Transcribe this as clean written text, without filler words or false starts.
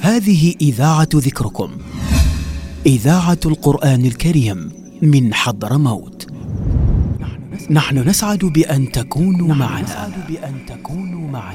هذه إذاعة ذكركم، إذاعة القرآن الكريم من حضرموت. نحن نسعد بأن تكونوا معنا.